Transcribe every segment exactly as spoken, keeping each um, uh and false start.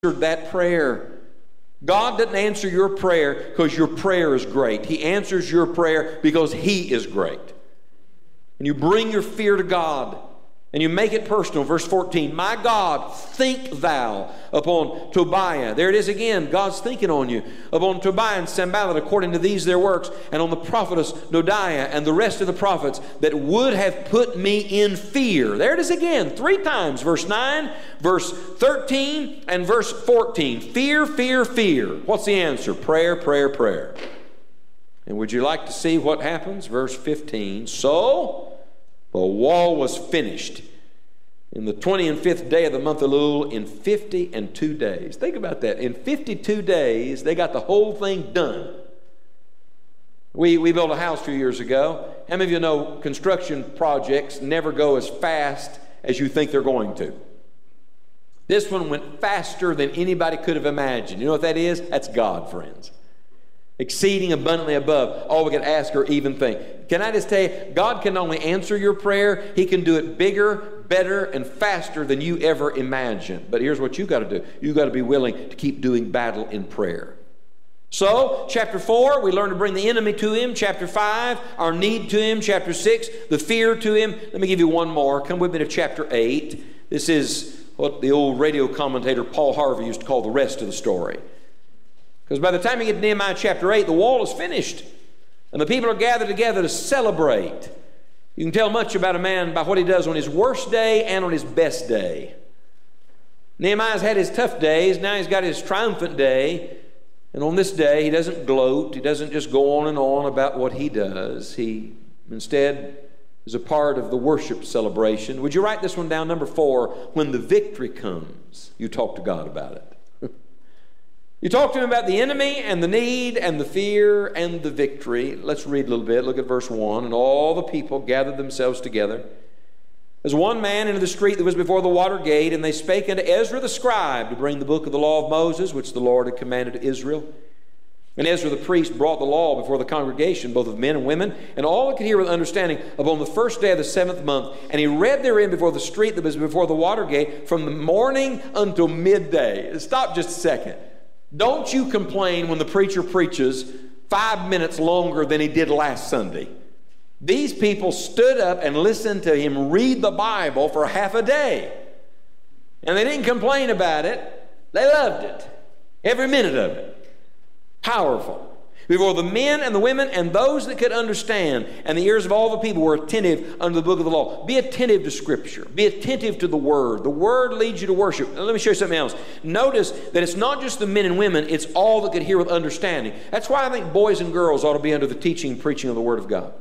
that prayer. God doesn't answer your prayer because your prayer is great. He answers your prayer because He is great. And you bring your fear to God and you make it personal. Verse fourteen, my God, think thou upon Tobiah. There it is again. God's thinking on you. Upon Tobiah and Sanballat according to these their works, and on the prophetess Noadiah and the rest of the prophets that would have put me in fear. There it is again. Three times. Verse nine, verse thirteen, and verse fourteen. Fear, fear, fear. What's the answer? Prayer, prayer, prayer. And would you like to see what happens? Verse fifteen. So the wall was finished in the twenty and fifth day of the month of Elul in fifty and two days. Think about that. In fifty-two days, they got the whole thing done. We, we built a house a few years ago. How many of you know construction projects never go as fast as you think they're going to? This one went faster than anybody could have imagined. You know what that is? That's God, friends. Exceeding abundantly above all we could ask or even think. Can I just tell you, God can not only answer your prayer, He can do it bigger, better, and faster than you ever imagined. But here's what you got to do. You got to be willing to keep doing battle in prayer. So, chapter four, we learn to bring the enemy to Him. Chapter five, our need to Him. Chapter six, the fear to Him. Let me give you one more. Come with me to chapter eight. This is what the old radio commentator Paul Harvey used to call the rest of the story. Because by the time you get to Nehemiah chapter eight, the wall is finished. And the people are gathered together to celebrate. You can tell much about a man by what he does on his worst day and on his best day. Nehemiah's had his tough days. Now he's got his triumphant day. And on this day, he doesn't gloat. He doesn't just go on and on about what he does. He instead is a part of the worship celebration. Would you write this one down? Number four, when the victory comes, you talk to God about it. You talk to Him about the enemy and the need and the fear and the victory. Let's read a little bit. Look at verse one. And all the people gathered themselves together as one man into the street that was before the water gate, and they spake unto Ezra the scribe to bring the book of the law of Moses, which the Lord had commanded to Israel. And Ezra the priest brought the law before the congregation, both of men and women, and all that could hear with understanding upon the first day of the seventh month. And he read therein before the street that was before the water gate from the morning until midday. Stop just a second. Don't you complain when the preacher preaches five minutes longer than he did last Sunday. These people stood up and listened to him read the Bible for half a day. And they didn't complain about it. They loved it. Every minute of it. Powerful. Before the men and the women and those that could understand, and the ears of all the people were attentive unto the book of the law. Be attentive to Scripture. Be attentive to the Word. The Word leads you to worship. Now, let me show you something else. Notice that it's not just the men and women, it's all that could hear with understanding. That's why I think boys and girls ought to be under the teaching and preaching of the Word of God.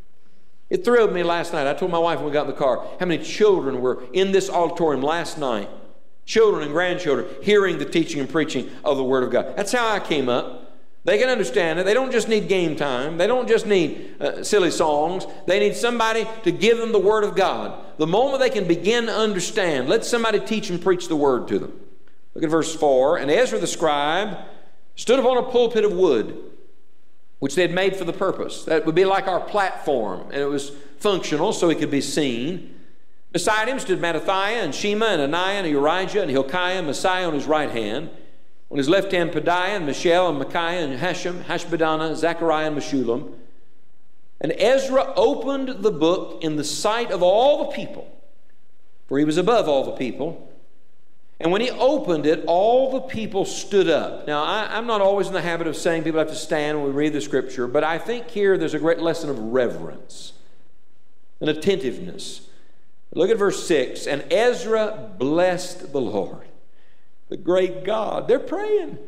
It thrilled me last night. I told my wife when we got in the car how many children were in this auditorium last night. Children and grandchildren hearing the teaching and preaching of the Word of God. That's how I came up. They can understand it. They don't just need game time. They don't just need uh, silly songs. They need somebody to give them the Word of God. The moment they can begin to understand, let somebody teach and preach the Word to them. Look at verse four. And Ezra the scribe stood upon a pulpit of wood, which they had made for the purpose. That would be like our platform, and it was functional so it could be seen. Beside him stood Mattathiah and Shema and Ananiah and Urijah and Hilkiah and Messiah on his right hand. On his left hand, Pedaiah and Mishael and Micaiah and Hashem, Hashbaddanah, Zechariah and Meshullam. And Ezra opened the book in the sight of all the people, for he was above all the people. And when he opened it, all the people stood up. Now, I, I'm not always in the habit of saying people have to stand when we read the Scripture, but I think here there's a great lesson of reverence and attentiveness. Look at verse six. And Ezra blessed the Lord, the great God. They're praying.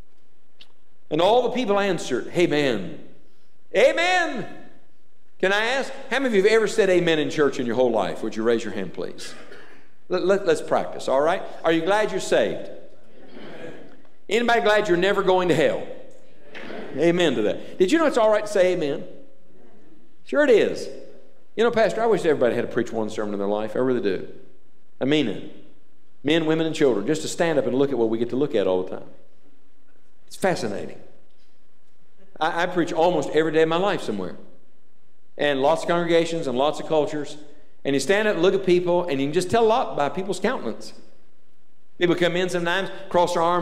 And all the people answered, Amen. Amen. Can I ask, how many of you have ever said amen in church in your whole life? Would you raise your hand, please? Let, let, let's practice, all right? Are you glad you're saved? Amen. Anybody glad you're never going to hell? Amen. Amen to that. Did you know it's all right to say amen? Sure it is. You know, Pastor, I wish everybody had to preach one sermon in their life. I really do. I mean it. Men, women, and children, just to stand up and look at what we get to look at all the time. It's fascinating. I, I preach almost every day of my life somewhere. And lots of congregations and lots of cultures. And you stand up and look at people, and you can just tell a lot by people's countenance. People come in sometimes, cross their arms